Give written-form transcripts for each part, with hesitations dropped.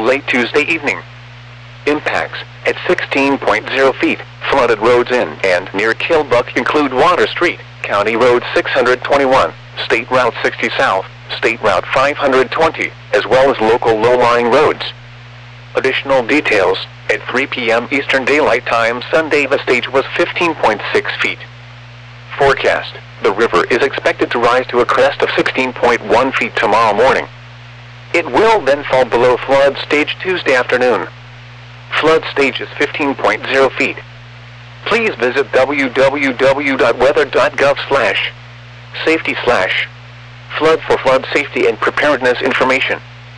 until late Tuesday evening. Impacts at 16.0 feet. Flooded roads in and near Killbuck include Water Street, County Road 621, State Route 60 South, State Route 520, as well as local low-lying roads. Additional details, at 3 p.m. Eastern Daylight Time Sunday the stage was 15.6 feet. Forecast, the river is expected to rise to a crest of 16.1 feet tomorrow morning. It will then fall below flood stage Tuesday afternoon. Flood stage is 15.0 feet. Please visit www.weather.gov/safety/flood for flood safety and preparedness information.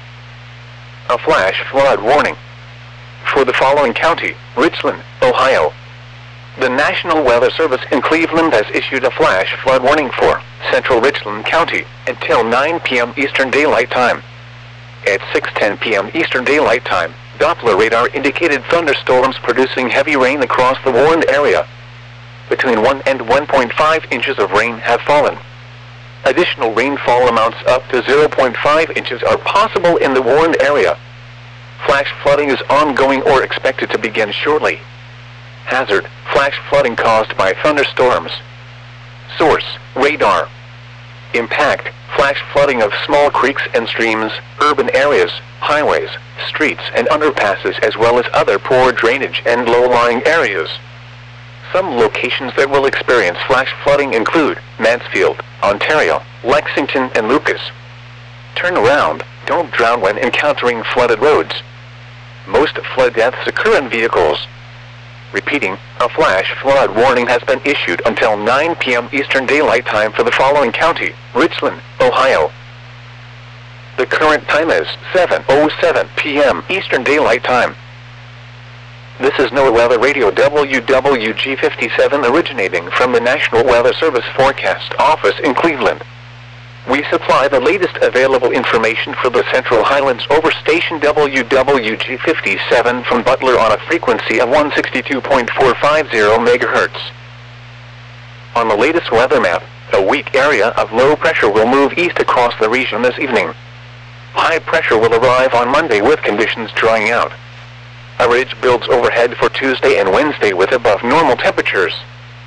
A flash flood warning. For the following county, Richland, Ohio. The National Weather Service in Cleveland has issued a flash flood warning for central Richland County until 9 p.m. Eastern Daylight Time. At 6:10 p.m. Eastern Daylight Time, Doppler radar indicated thunderstorms producing heavy rain across the warned area. Between 1 and 1.5 inches of rain have fallen. Additional rainfall amounts up to 0.5 inches are possible in the warned area. Flash flooding is ongoing or expected to begin shortly. Hazard, flash flooding caused by thunderstorms. Source, radar. Impact, flash flooding of small creeks and streams, urban areas, highways, streets and underpasses as well as other poor drainage and low-lying areas. Some locations that will experience flash flooding include Mansfield, Ontario, Lexington and Lucas. Turn around, don't drown when encountering flooded roads. Most flood deaths occur in vehicles. Repeating, a flash flood warning has been issued until 9 p.m. Eastern Daylight Time for the following county, Richland, Ohio. The current time is 7:07 p.m. Eastern Daylight Time. This is NOAA Weather Radio WWG57 originating from the National Weather Service Forecast Office in Cleveland. We supply the latest available information for the Central Highlands over station WWG57 from Butler on a frequency of 162.450 MHz. On the latest weather map, a weak area of low pressure will move east across the region this evening. High pressure will arrive on Monday with conditions drying out. A ridge builds overhead for Tuesday and Wednesday with above normal temperatures.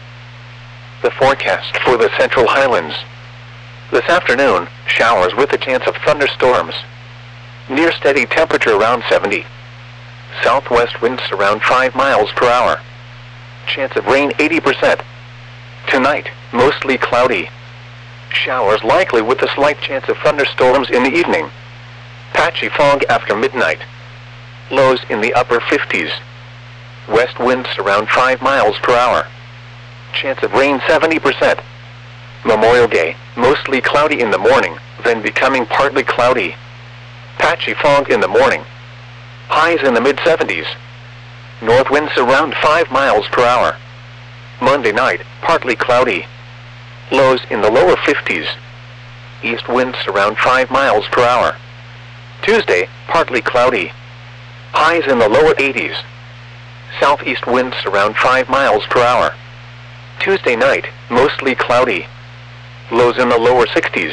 The forecast for the Central Highlands. This afternoon, showers with a chance of thunderstorms. Near steady temperature around 70. Southwest winds around 5 miles per hour. Chance of rain 80%. Tonight, mostly cloudy. Showers likely with a slight chance of thunderstorms in the evening. Patchy fog after midnight. Lows in the upper 50s. West winds around 5 miles per hour. Chance of rain 70%. Memorial Day, mostly cloudy in the morning, then becoming partly cloudy. Patchy fog in the morning. Highs in the mid-70s. North winds around 5 miles per hour. Monday night, partly cloudy. Lows in the lower 50s. East winds around 5 miles per hour. Tuesday, partly cloudy. Highs in the lower 80s. Southeast winds around 5 miles per hour. Tuesday night, mostly cloudy. Lows in the lower 60s.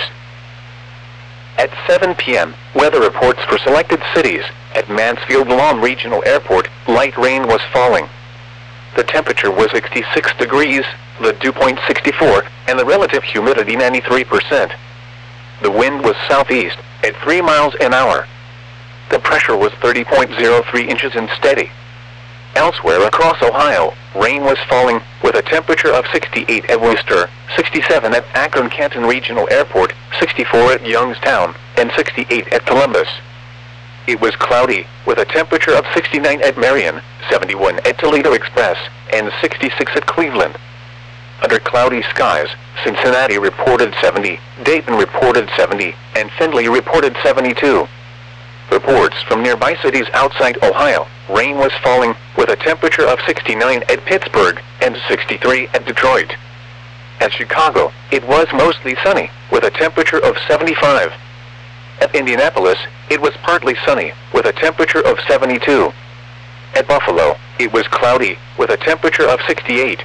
At 7 p.m., weather reports for selected cities. At Mansfield Lawn Regional Airport, light rain was falling. The temperature was 66 degrees, the dew point 64, and the relative humidity 93%. The wind was southeast, at 3 miles an hour. The pressure was 30.03 inches and steady. Elsewhere across Ohio, rain was falling, with a temperature of 68 at Worcester, 67 at Akron-Canton Regional Airport, 64 at Youngstown, and 68 at Columbus. It was cloudy, with a temperature of 69 at Marion, 71 at Toledo Express, and 66 at Cleveland. Under cloudy skies, Cincinnati reported 70, Dayton reported 70, and Findlay reported 72. Reports from nearby cities outside Ohio, rain was falling, with a temperature of 69 at Pittsburgh, and 63 at Detroit. At Chicago, it was mostly sunny, with a temperature of 75. At Indianapolis, it was partly sunny, with a temperature of 72. At Buffalo, it was cloudy, with a temperature of 68.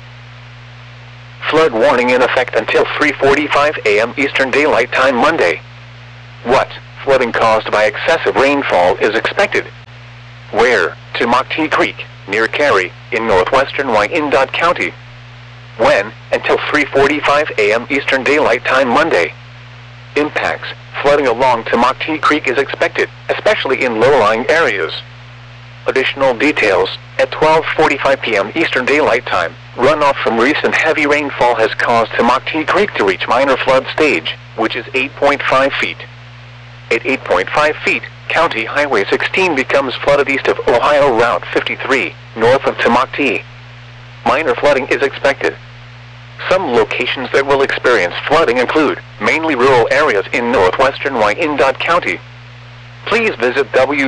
Flood warning in effect until 3:45 a.m. Eastern Daylight Time Monday. What flooding caused by excessive rainfall is expected? Where? Tamaqui Creek, near Cary, in northwestern Wyandotte County. When? Until 3:45 a.m. Eastern Daylight Time Monday. Impacts. Flooding along Tamaqui Creek is expected, especially in low-lying areas. Additional details. At 12:45 p.m. Eastern Daylight Time, runoff from recent heavy rainfall has caused Tamaqui Creek to reach minor flood stage, which is 8.5 feet. At 8.5 feet, County Highway 16 becomes flooded east of Ohio Route 53, north of Tamaqui. Minor flooding is expected. Some locations that will experience flooding include mainly rural areas in northwestern Wyandotte County. Please visit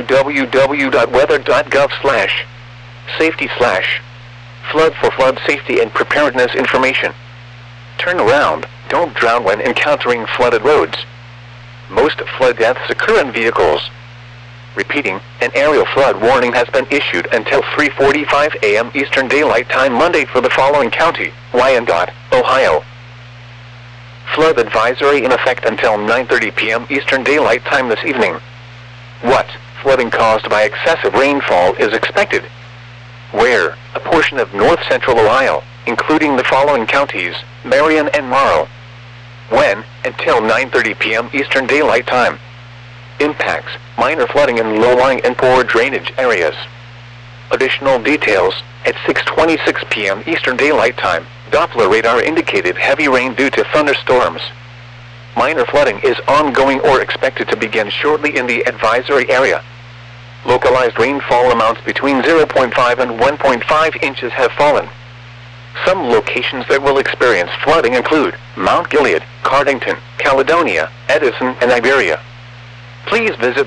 www.weather.gov/safety/flood for flood safety and preparedness information. Turn around, don't drown when encountering flooded roads. Most flood deaths occur in vehicles. Repeating, an aerial flood warning has been issued until 3:45 a.m. Eastern Daylight Time Monday for the following county: Wyandotte, Ohio. Flood advisory in effect until 9:30 p.m. Eastern Daylight Time this evening. What? Flooding caused by excessive rainfall is expected. Where? A portion of north-central Ohio, including the following counties: Marion and Morrow. When? Until 9:30 p.m. Eastern Daylight Time. Impacts: minor flooding in low-lying and poor drainage areas. Additional details. At 6:26 p.m. Eastern Daylight Time, Doppler radar indicated heavy rain due to thunderstorms. Minor flooding is ongoing or expected to begin shortly in the advisory area. Localized rainfall amounts between 0.5 and 1.5 inches have fallen. Some locations that will experience flooding include Mount Gilead, Cardington, Caledonia, Edison, and Iberia. Please visit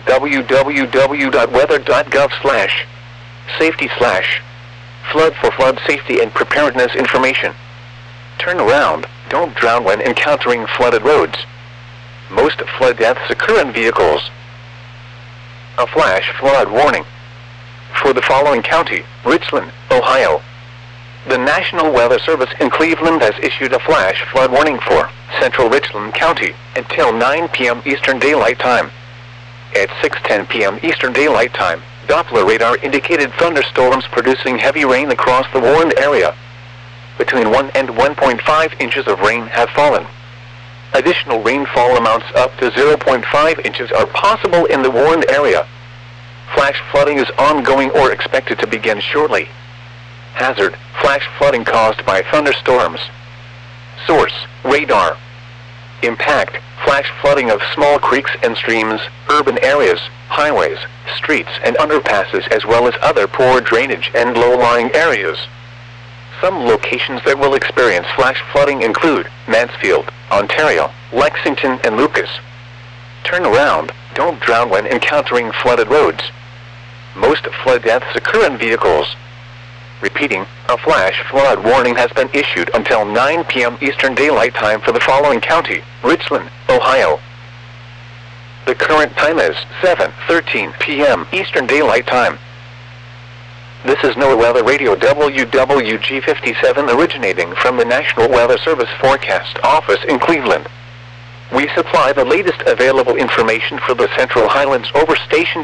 www.weather.gov/safety/flood for flood safety and preparedness information. Turn around, don't drown when encountering flooded roads. Most flood deaths occur in vehicles. A flash flood warning. For the following county: Richland, Ohio. The National Weather Service in Cleveland has issued a flash flood warning for central Richland County until 9 p.m. Eastern Daylight Time. At 6:10 p.m. Eastern Daylight Time, Doppler radar indicated thunderstorms producing heavy rain across the warned area. Between 1 and 1.5 inches of rain have fallen. Additional rainfall amounts up to 0.5 inches are possible in the warned area. Flash flooding is ongoing or expected to begin shortly. Hazard: flash flooding caused by thunderstorms. Source: radar. Impact: flash flooding of small creeks and streams, urban areas, highways, streets and underpasses, as well as other poor drainage and low-lying areas. Some locations that will experience flash flooding include Mansfield, Ontario, Lexington, and Lucas. Turn around, don't drown when encountering flooded roads. Most flood deaths occur in vehicles. Repeating, a flash flood warning has been issued until 9 p.m. Eastern Daylight Time for the following county: Richland, Ohio. The current time is 7:13 p.m. Eastern Daylight Time. This is NOAA Weather Radio WWG57 originating from the National Weather Service Forecast Office in Cleveland. We supply the latest available information for the Central Highlands over station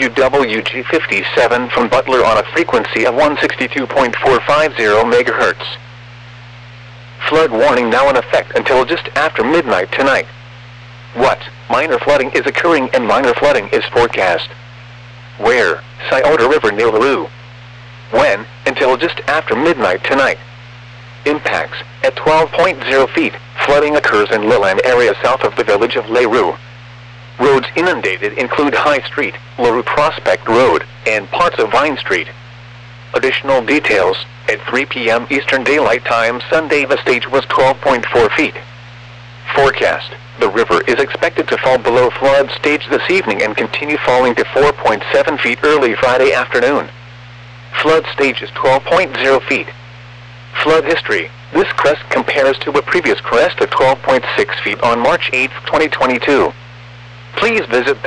WWG57 from Butler on a frequency of 162.450 MHz. Flood warning now in effect until just after midnight tonight. What? Minor flooding is occurring and minor flooding is forecast. Where? Scioto River near LaRue. When? Until just after midnight tonight. Impacts: at 12.0 feet, flooding occurs in Leland area south of the village of LaRue. Roads inundated include High Street, LaRue Prospect Road, and parts of Vine Street. Additional details: at 3 p.m. Eastern Daylight Time Sunday the stage was 12.4 feet. Forecast: the river is expected to fall below flood stage this evening and continue falling to 4.7 feet early Friday afternoon. Flood stage is 12.0 feet. Flood history: this crest compares to a previous crest of 12.6 feet on March 8, 2022. Please visit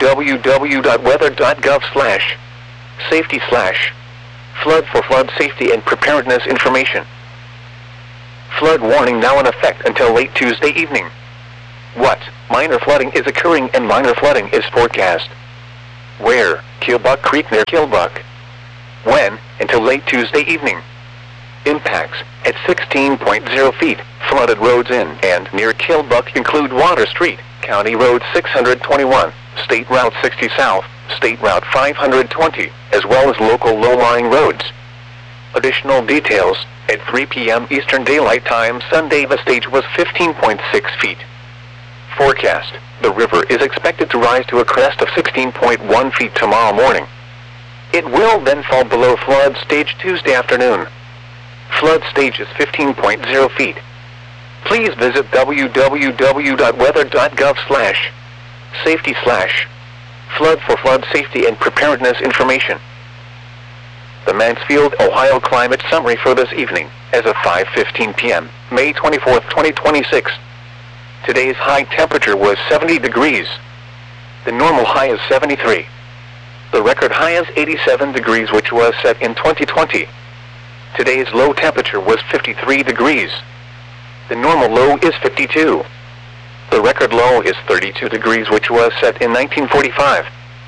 www.weather.gov/safety/flood for flood safety and preparedness information. Flood warning now in effect until late Tuesday evening. What? Minor flooding is occurring and minor flooding is forecast. Where? Killbuck Creek near Killbuck. When? Until late Tuesday evening. Impacts at 16.0 feet. Flooded roads in and near Killbuck include Water Street, County Road 621, State Route 60 South, State Route 520, as well as local low-lying roads. Additional details, at 3 p.m. Eastern Daylight Time Sunday the stage was 15.6 feet. Forecast, the river is expected to rise to a crest of 16.1 feet tomorrow morning. It will then fall below flood stage Tuesday afternoon. Flood stage is 15.0 feet. Please visit www.weather.gov/safety/flood for flood safety and preparedness information. The Mansfield, Ohio climate summary for this evening, as of 5:15 p.m., May 24, 2026. Today's high temperature was 70 degrees. The normal high is 73. The record high is 87 degrees, which was set in 2020. Today's low temperature was 53 degrees. The normal low is 52. The record low is 32 degrees, which was set in 1945.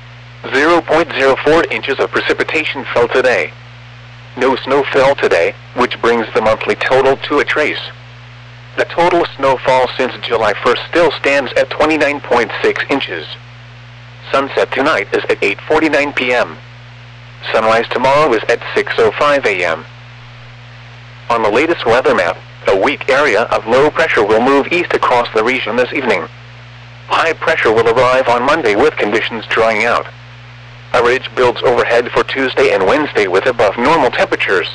0.04 inches of precipitation fell today. No snow fell today, which brings the monthly total to a trace. The total snowfall since July 1st still stands at 29.6 inches. Sunset tonight is at 8:49 p.m. Sunrise tomorrow is at 6:05 a.m. On the latest weather map, a weak area of low pressure will move east across the region this evening. High pressure will arrive on Monday with conditions drying out. A ridge builds overhead for Tuesday and Wednesday with above normal temperatures.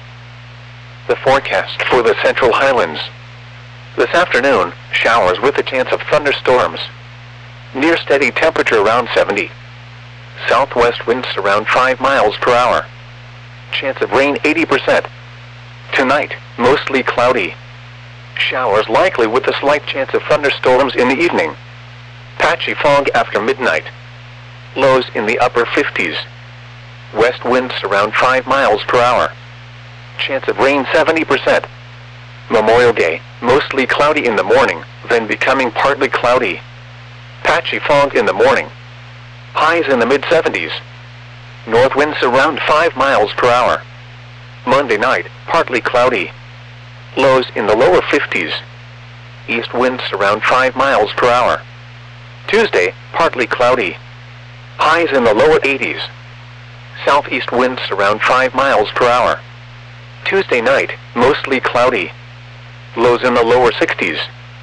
The forecast for the Central Highlands. This afternoon, showers with a chance of thunderstorms. Near steady temperature around 70. Southwest winds around 5 miles per hour. Chance of rain 80%. Tonight, mostly cloudy. Showers likely with a slight chance of thunderstorms in the evening. Patchy fog after midnight. Lows in the upper 50s. West winds around 5 miles per hour. Chance of rain 70%. Memorial Day, mostly cloudy in the morning, then becoming partly cloudy. Patchy fog in the morning. Highs in the mid-70s. North winds around 5 miles per hour. Monday night, partly cloudy. Lows in the lower 50s. East winds around 5 miles per hour. Tuesday, partly cloudy. Highs in the lower 80s. Southeast winds around 5 miles per hour. Tuesday night, mostly cloudy. Lows in the lower 60s.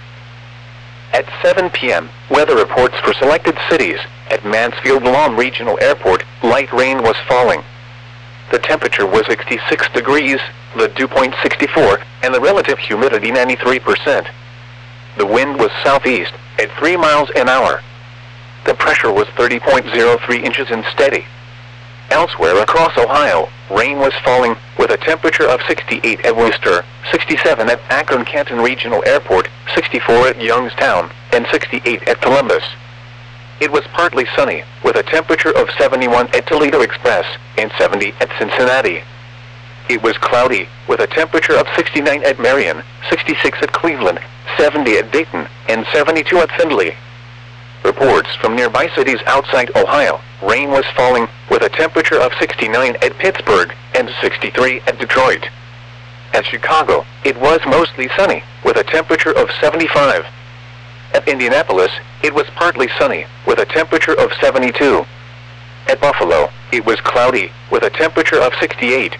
At 7 p.m., weather reports for selected cities. At Mansfield-Lom Regional Airport, light rain was falling. The temperature was 66 degrees, the dew point 64, and the relative humidity 93%. The wind was southeast, at 3 miles an hour. The pressure was 30.03 inches and steady. Elsewhere across Ohio, rain was falling, with a temperature of 68 at Worcester, 67 at Akron-Canton Regional Airport, 64 at Youngstown, and 68 at Columbus. It was partly sunny, with a temperature of 71 at Toledo Express, and 70 at Cincinnati. It was cloudy, with a temperature of 69 at Marion, 66 at Cleveland, 70 at Dayton, and 72 at Findlay. Reports from nearby cities outside Ohio, rain was falling, with a temperature of 69 at Pittsburgh, and 63 at Detroit. At Chicago, it was mostly sunny, with a temperature of 75. At Indianapolis, it was partly sunny, with a temperature of 72. At Buffalo, it was cloudy, with a temperature of 68.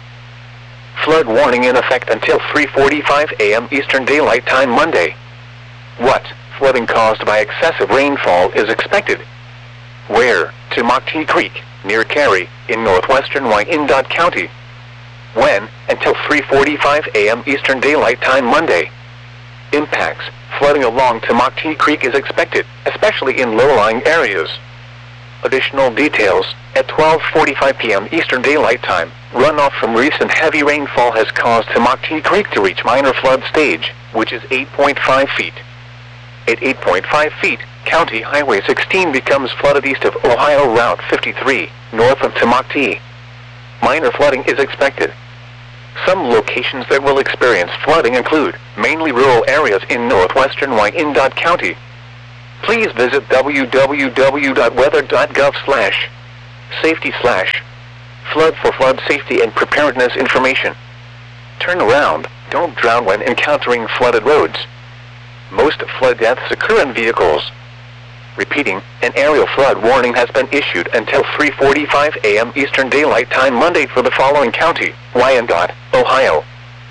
Flood warning in effect until 3:45 a.m. Eastern Daylight Time Monday. What? Flooding caused by excessive rainfall is expected. Where? Tamaqui Creek, near Cary, in northwestern Wyandotte County. When? Until 3:45 a.m. Eastern Daylight Time Monday. Impacts. Flooding along Tamaqui Creek is expected, especially in low-lying areas. Additional details. At 12:45 p.m. Eastern Daylight Time, runoff from recent heavy rainfall has caused Tamaqui Creek to reach minor flood stage, which is 8.5 feet. At 8.5 feet, County Highway 16 becomes flooded east of Ohio Route 53, north of Tamaqui. Minor flooding is expected. Some locations that will experience flooding include mainly rural areas in northwestern Wyandotte County. please visit www.weather.gov/safety/flood for flood safety and preparedness information. Turn around, don't drown when encountering flooded roads. Most flood deaths occur in vehicles. Repeating, an aerial flood warning has been issued until 3:45 a.m. Eastern Daylight Time Monday for the following county: Wyandotte, Ohio.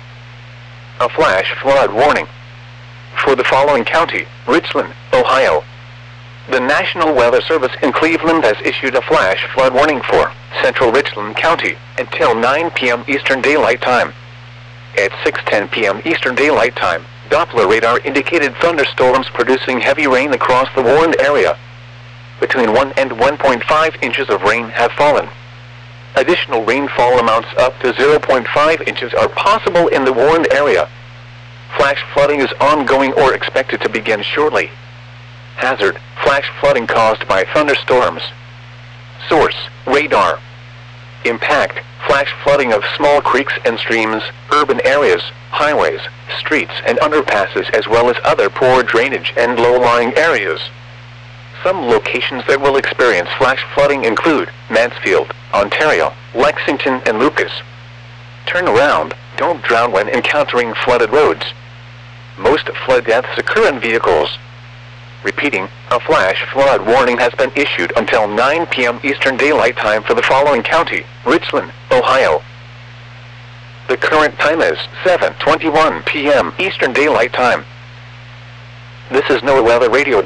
A flash flood warning for the following county: Richland, Ohio. The National Weather Service in Cleveland has issued a flash flood warning for central Richland County until 9 p.m. Eastern Daylight Time. At 6:10 p.m. Eastern Daylight Time, Doppler radar indicated thunderstorms producing heavy rain across the warned area. Between 1 and 1.5 inches of rain have fallen. Additional rainfall amounts up to 0.5 inches are possible in the warned area. Flash flooding is ongoing or expected to begin shortly. Hazard: flash flooding caused by thunderstorms. Source: radar. Impact: flash flooding of small creeks and streams, urban areas, highways, streets and underpasses, as well as other poor drainage and low-lying areas. Some locations that will experience flash flooding include Mansfield, Ontario, Lexington and Lucas. Turn around, don't drown when encountering flooded roads. Most flood deaths occur in vehicles. Repeating, a flash flood warning has been issued until 9 p.m. Eastern Daylight Time for the following county: Richland, Ohio. The current time is 7:21 p.m. Eastern Daylight Time. This is NOAA Weather Radio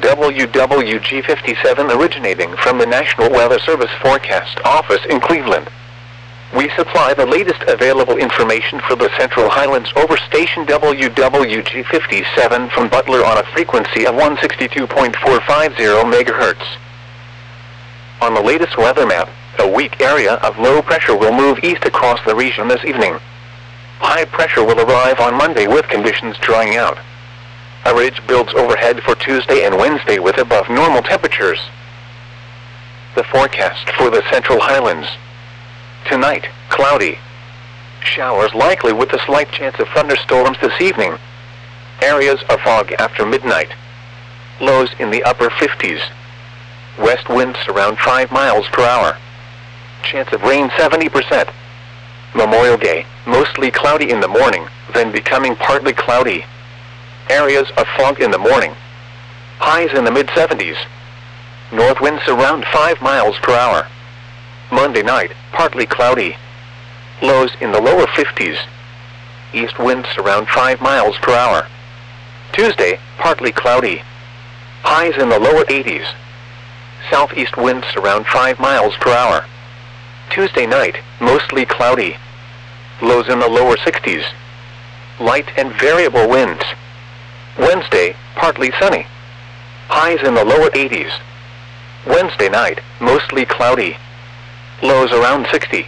WWG57 originating from the National Weather Service Forecast Office in Cleveland. We supply the latest available information for the Central Highlands over station WWG57 from Butler on a frequency of 162.450 MHz. On the latest weather map, a weak area of low pressure will move east across the region this evening. High pressure will arrive on Monday with conditions drying out. A ridge builds overhead for Tuesday and Wednesday with above normal temperatures. The forecast for the Central Highlands. Tonight, cloudy. Showers likely with a slight chance of thunderstorms this evening. Areas of fog after midnight. Lows in the upper 50s. West winds around 5 miles per hour. Chance of rain 70%. Memorial Day, mostly cloudy in the morning, then becoming partly cloudy. Areas of fog in the morning. Highs in the mid-70s. North winds around 5 miles per hour. Monday night, partly cloudy. Lows in the lower 50s. East winds around 5 miles per hour. Tuesday, partly cloudy. Highs in the lower 80s. Southeast winds around 5 miles per hour. Tuesday night, mostly cloudy. Lows in the lower 60s. Light and variable winds. Wednesday, partly sunny. Highs in the lower 80s. Wednesday night, mostly cloudy. Lows around 60.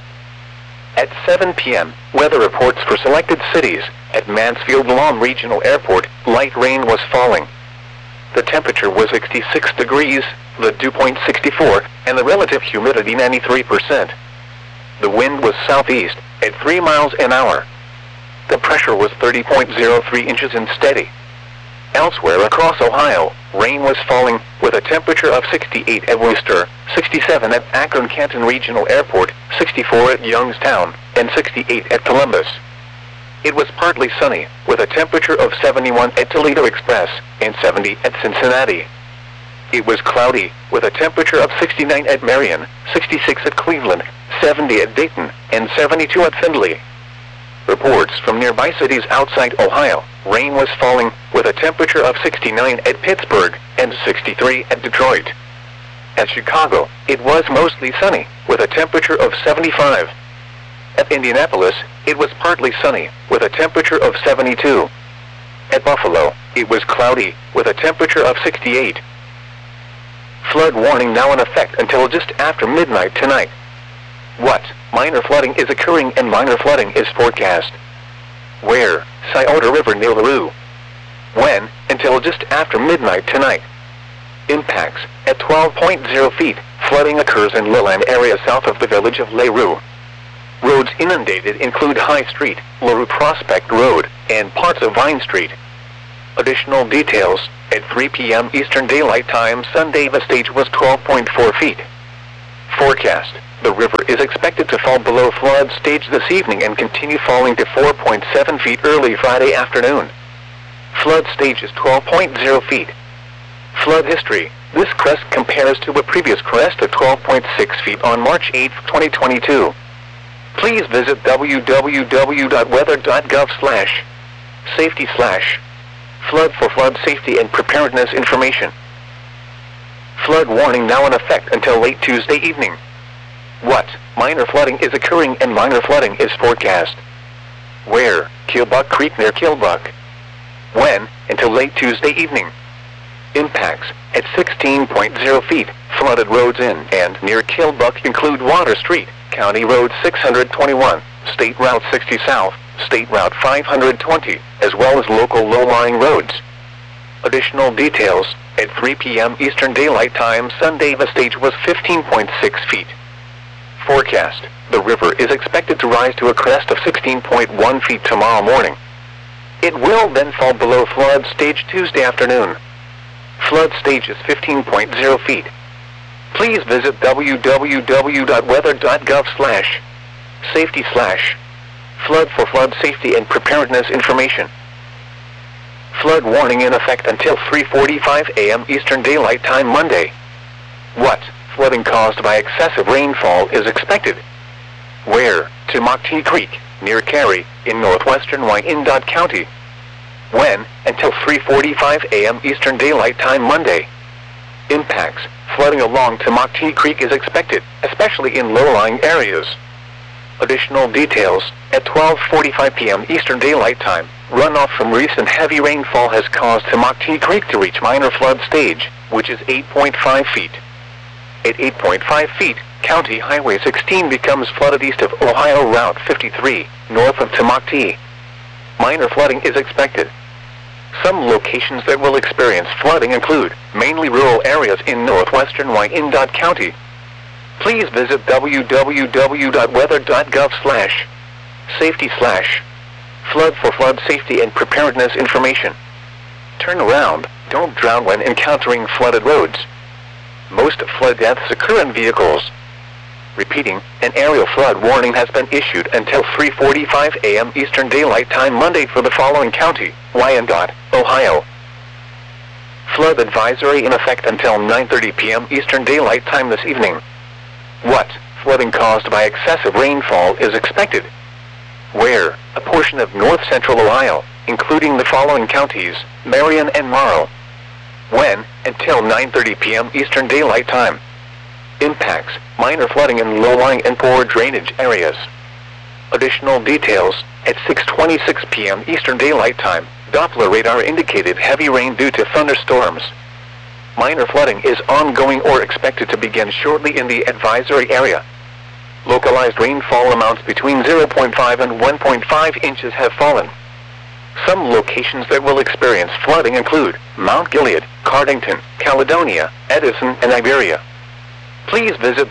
At 7 p.m., weather reports for selected cities. At Mansfield-Lom Regional Airport, light rain was falling. The temperature was 66 degrees, the dew point 64, and the relative humidity 93%. The wind was southeast, at 3 miles an hour. The pressure was 30.03 inches and steady. Elsewhere across Ohio, rain was falling, with a temperature of 68 at Worcester, 67 at Akron-Canton Regional Airport, 64 at Youngstown, and 68 at Columbus. It was partly sunny, with a temperature of 71 at Toledo Express, and 70 at Cincinnati. It was cloudy, with a temperature of 69 at Marion, 66 at Cleveland, 70 at Dayton, and 72 at Findlay. Reports from nearby cities outside Ohio, rain was falling, with a temperature of 69 at Pittsburgh, and 63 at Detroit. At Chicago, it was mostly sunny, with a temperature of 75. At Indianapolis, it was partly sunny, with a temperature of 72. At Buffalo, it was cloudy, with a temperature of 68. Flood warning now in effect until just after midnight tonight. What? Minor flooding is occurring and minor flooding is forecast. Where? Scioto River near LaRue. When? Until just after midnight tonight. Impacts. At 12.0 feet, flooding occurs in Leland area south of the village of LaRue. Roads inundated include High Street, LaRue Prospect Road, and parts of Vine Street. Additional details, at 3 p.m. Eastern Daylight Time Sunday the stage was 12.4 feet. Forecast, the river is expected to fall below flood stage this evening and continue falling to 4.7 feet early Friday afternoon. Flood stage is 12.0 feet. Flood history, this crest compares to a previous crest of 12.6 feet on March 8, 2022. Please visit www.weather.gov/safety/flood for flood safety and preparedness information. Flood warning now in effect until late Tuesday evening. What? Minor flooding is occurring and minor flooding is forecast. Where? Killbuck Creek near Killbuck. When? Until late Tuesday evening. Impacts, at 16.0 feet, flooded roads in and near Killbuck include Water Street, County Road 621, State Route 60 South, State Route 520, as well as local low-lying roads. Additional details, at 3 p.m. Eastern Daylight Time Sunday the stage was 15.6 feet. Forecast, the river is expected to rise to a crest of 16.1 feet tomorrow morning. It will then fall below flood stage Tuesday afternoon. Flood stage is 15.0 feet. Please visit www.weather.gov/safety/flood for flood safety and preparedness information. Flood warning in effect until 3:45 a.m. Eastern Daylight Time Monday. What? Flooding caused by excessive rainfall is expected. Where? Tamaki Creek, near Cary, in northwestern Wyandotte County. When? Until 3:45 a.m. Eastern Daylight Time Monday. Impacts, flooding along Tamaki Creek is expected, especially in low-lying areas. Additional details, at 12:45 p.m. Eastern Daylight Time, runoff from recent heavy rainfall has caused Tamaki Creek to reach minor flood stage, which is 8.5 feet. At 8.5 feet, County Highway 16 becomes flooded east of Ohio Route 53, north of Tamaki. Minor flooding is expected. Some locations that will experience flooding include mainly rural areas in northwestern Wyandotte County. Please visit www.weather.gov/safety/flood for flood safety and preparedness information. Turn around, don't drown when encountering flooded roads. Most flood deaths occur in vehicles. Repeating, an aerial flood warning has been issued until 3:45 a.m. Eastern Daylight Time Monday for the following county: Wyandotte, Ohio. Flood advisory in effect until 9:30 p.m. Eastern Daylight Time this evening. What? Flooding caused by excessive rainfall is expected. Where? A portion of north-central Ohio, including the following counties: Marion and Morrow. When? Until 9:30 p.m. Eastern Daylight Time. Impacts, minor flooding in low-lying and poor drainage areas. Additional details, at 6:26 p.m. Eastern Daylight Time, Doppler radar indicated heavy rain due to thunderstorms. Minor flooding is ongoing or expected to begin shortly in the advisory area. Localized rainfall amounts between 0.5 and 1.5 inches have fallen. Some locations that will experience flooding include Mount Gilead, Cardington, Caledonia, Edison, and Iberia. Please visit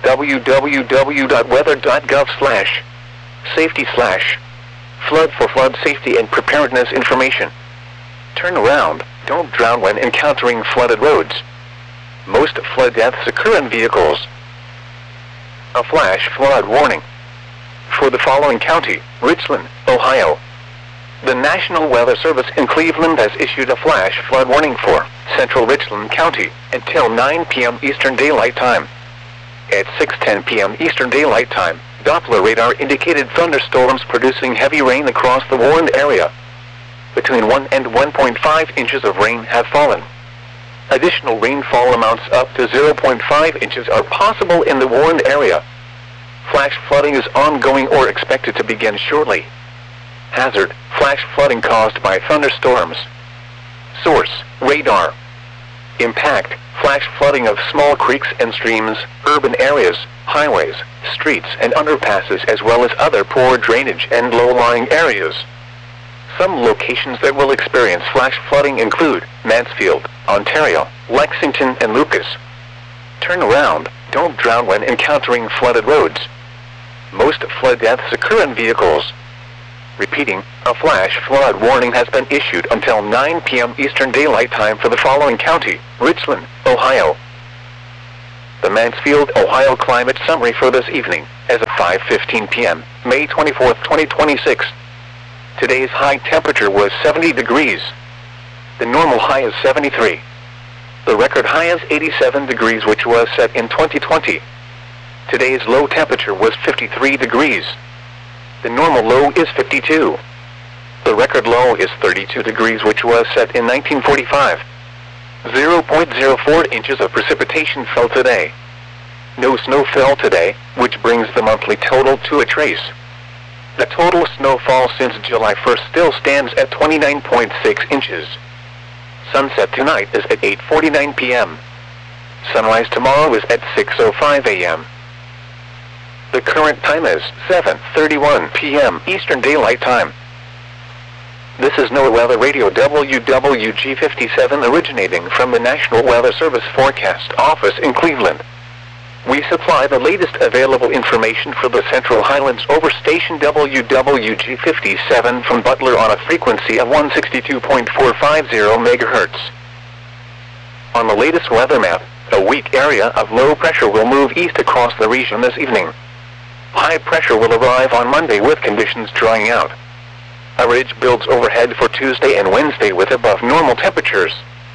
www.weather.gov/safety/flood for flood safety and preparedness information. Turn around, don't drown when encountering flooded roads. Most flood deaths occur in vehicles. A flash flood warning for the following county: Richland, Ohio. The National Weather Service in Cleveland has issued a flash flood warning for central Richland County until 9 p.m. Eastern Daylight Time. At 6:10 p.m. Eastern Daylight Time, Doppler radar indicated thunderstorms producing heavy rain across the warned area. Between 1 and 1.5 inches of rain have fallen. Additional rainfall amounts up to 0.5 inches are possible in the warned area. Flash flooding is ongoing or expected to begin shortly. Hazard, flash flooding caused by thunderstorms. Source, radar. Impact, flash flooding of small creeks and streams, urban areas, highways, streets and underpasses as well as other poor drainage and low-lying areas. Some locations that will experience flash flooding include Mansfield, Ontario, Lexington and Lucas. Turn around, don't drown when encountering flooded roads. Most flood deaths occur in vehicles. Repeating, a flash flood warning has been issued until 9 p.m. Eastern Daylight Time for the following county: Richland, Ohio. The Mansfield, Ohio climate summary for this evening, as of 5:15 p.m., May 24, 2026. Today's high temperature was 70 degrees. The normal high is 73. The record high is 87 degrees, which was set in 2020. Today's low temperature was 53 degrees. The normal low is 52. The record low is 32 degrees, which was set in 1945. 0.04 inches of precipitation fell today. No snow fell today, which brings the monthly total to a trace. The total snowfall since July 1st still stands at 29.6 inches. Sunset tonight is at 8:49 p.m. Sunrise tomorrow is at 6:05 a.m. The current time is 7:31 p.m. Eastern Daylight Time. This is NOAA Weather Radio WWG57 originating from the National Weather Service Forecast Office in Cleveland. We supply the latest available information for the Central Highlands over station WWG57 from Butler on a frequency of 162.450 MHz. On the latest weather map, a weak area of low pressure will move east across the region this evening. High pressure will arrive on Monday with conditions drying out. A ridge builds overhead for Tuesday and Wednesday with above normal temperatures.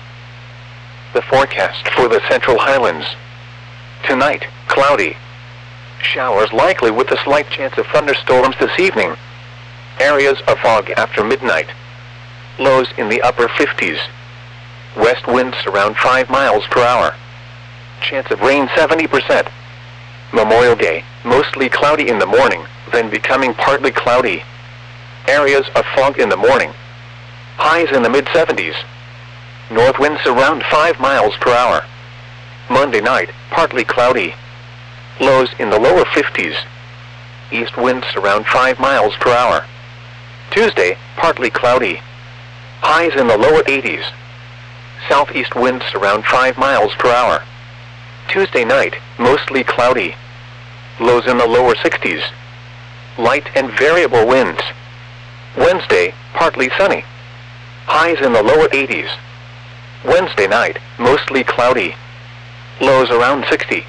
The forecast for the Central Highlands. Tonight, cloudy. Showers likely with a slight chance of thunderstorms this evening. Areas of fog after midnight. Lows in the upper 50s. West winds around 5 miles per hour. Chance of rain 70%. Memorial Day, mostly cloudy in the morning, then becoming partly cloudy. Areas of fog in the morning. Highs in the mid-70s. North winds around 5 miles per hour. Monday night, partly cloudy. Lows in the lower 50s. East winds around 5 miles per hour. Tuesday, partly cloudy. Highs in the lower 80s. Southeast winds around 5 miles per hour. Tuesday night, mostly cloudy. Lows in the lower 60s. Light and variable winds. Wednesday, partly sunny. Highs in the lower 80s. Wednesday night, mostly cloudy. Lows around 60.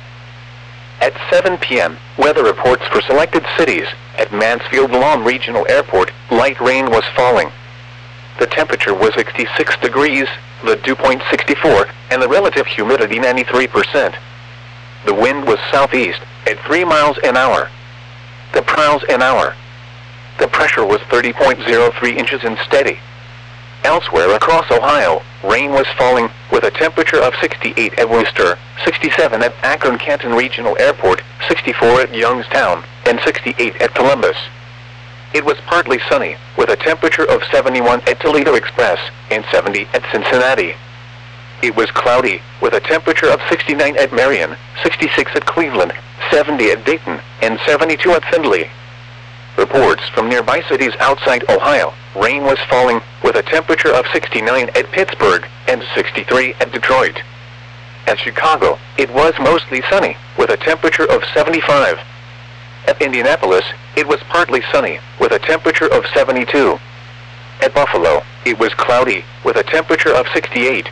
At 7 p.m., weather reports for selected cities. At Mansfield Lawn Regional Airport, light rain was falling. The temperature was 66 degrees, the dew point 64, and the relative humidity 93%. The wind was southeast, at 3 miles an hour. The miles an hour. The pressure was 30.03 inches and steady. Elsewhere across Ohio, rain was falling, with a temperature of 68 at Worcester, 67 at Akron-Canton Regional Airport, 64 at Youngstown, and 68 at Columbus. It was partly sunny, with a temperature of 71 at Toledo Express, and 70 at Cincinnati. It was cloudy, with a temperature of 69 at Marion, 66 at Cleveland, 70 at Dayton, and 72 at Findlay. Reports from nearby cities outside Ohio, rain was falling, with a temperature of 69 at Pittsburgh, and 63 at Detroit. At Chicago, it was mostly sunny, with a temperature of 75. At Indianapolis, it was partly sunny, with a temperature of 72. At Buffalo, it was cloudy, with a temperature of 68.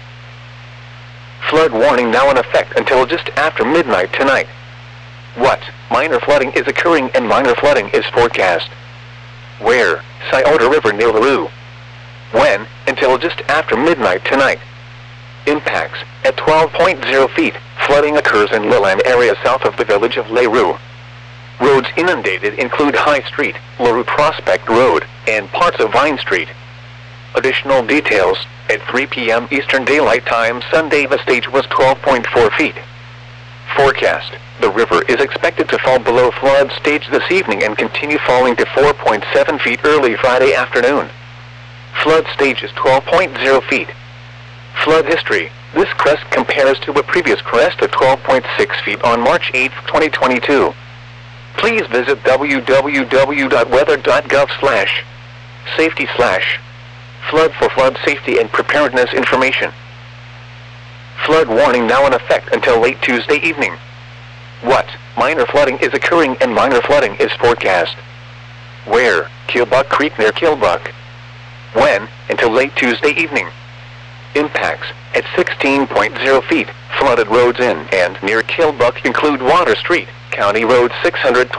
Flood warning now in effect until just after midnight tonight. What? Minor flooding is occurring and minor flooding is forecast. Where? Scioto River near LaRue. When? Until just after midnight tonight. Impacts. At 12.0 feet, flooding occurs in Leland area south of the village of LaRue. Roads inundated include High Street, LaRue Prospect Road, and parts of Vine Street. Additional details. At 3 p.m. Eastern Daylight Time Sunday, the stage was 12.4 feet. Forecast. The river is expected to fall below flood stage this evening and continue falling to 4.7 feet early Friday afternoon. Flood stage is 12.0 feet. Flood history. This crest compares to a previous crest of 12.6 feet on March 8, 2022. Please visit www.weather.gov/safety/flood for flood safety and preparedness information. Flood warning now in effect until late Tuesday evening. What? Minor flooding is occurring and minor flooding is forecast. Where? Killbuck Creek near Killbuck. When? Until late Tuesday evening. Impacts at 16.0 feet. Flooded roads in and near Killbuck include Water Street, County Road 620.